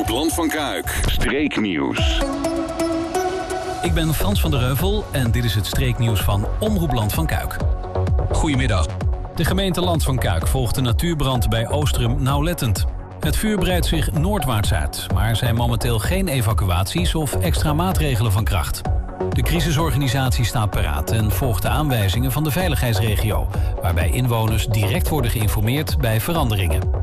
Omroep Land van Kuik. Streeknieuws. Ik ben Frans van der Heuvel en dit is het streeknieuws van Omroep Land van Kuik. Goedemiddag. De gemeente Land van Kuik volgt de natuurbrand bij Oostrum nauwlettend. Het vuur breidt zich noordwaarts uit, maar er zijn momenteel geen evacuaties of extra maatregelen van kracht. De crisisorganisatie staat paraat en volgt de aanwijzingen van de veiligheidsregio, waarbij inwoners direct worden geïnformeerd bij veranderingen.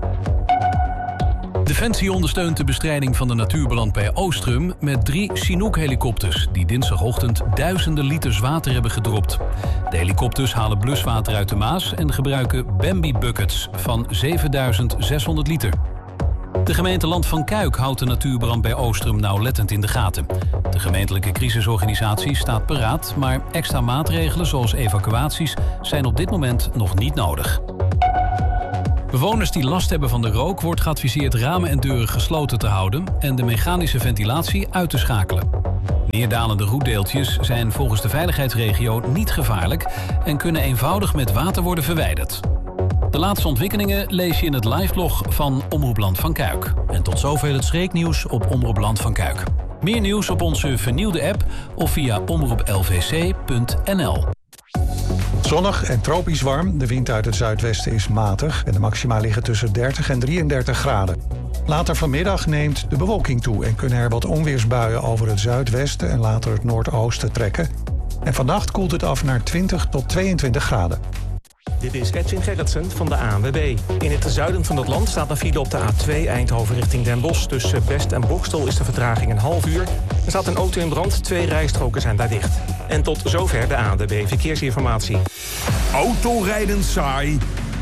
Defensie ondersteunt de bestrijding van de natuurbrand bij Oostrum met 3 Chinook-helikopters die dinsdagochtend duizenden liters water hebben gedropt. De helikopters halen bluswater uit de Maas en gebruiken Bambi-buckets van 7600 liter. De gemeente Land van Kuik houdt de natuurbrand bij Oostrum nauwlettend in de gaten. De gemeentelijke crisisorganisatie staat paraat, maar extra maatregelen zoals evacuaties zijn op dit moment nog niet nodig. Bewoners die last hebben van de rook wordt geadviseerd ramen en deuren gesloten te houden en de mechanische ventilatie uit te schakelen. Neerdalende roetdeeltjes zijn volgens de veiligheidsregio niet gevaarlijk en kunnen eenvoudig met water worden verwijderd. De laatste ontwikkelingen lees je in het liveblog van Omroep Land van Kuik. En tot zover het streeknieuws op Omroep Land van Kuik. Meer nieuws op onze vernieuwde app of via omroeplvc.nl. Zonnig en tropisch warm. De wind uit het zuidwesten is matig en de maxima liggen tussen 30 en 33 graden. Later vanmiddag neemt de bewolking toe en kunnen er wat onweersbuien over het zuidwesten en later het noordoosten trekken. En vannacht koelt het af naar 20 tot 22 graden. Dit is Edwin Gerritsen van de ANWB. In het zuiden van het land staat een file op de A2 Eindhoven richting Den Bosch. Tussen Best en Bokstel is de vertraging een half uur. Er staat een auto in brand, 2 rijstroken zijn daar dicht. En tot zover de ANWB Verkeersinformatie. Autorijden saai?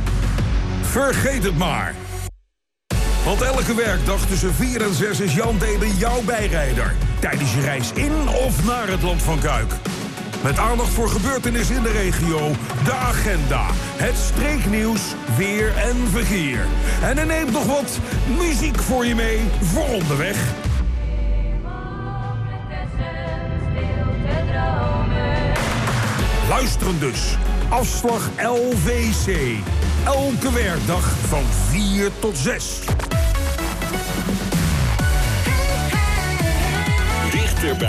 Vergeet het maar. Want elke werkdag tussen 4 en 6 is Jan Delen jouw bijrijder. Tijdens je reis in of naar het Land van Kuik. Met aandacht voor gebeurtenissen in de regio, de agenda, het streeknieuws, weer en verkeer. En er neemt nog wat muziek voor je mee voor onderweg. Luisteren dus. Afslag LVC. Elke werkdag van 4 tot 6. Dichterbij.